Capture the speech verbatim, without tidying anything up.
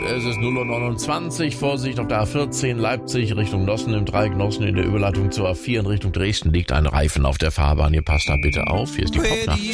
es ist null Uhr neunundzwanzig, Vorsicht auf der A vierzehn, Leipzig Richtung Nossen, im Dreieck Nossen in der Überleitung zur A vier in Richtung Dresden liegt ein Reifen auf der Fahrbahn. Ihr passt da bitte auf, hier ist die Popnacht.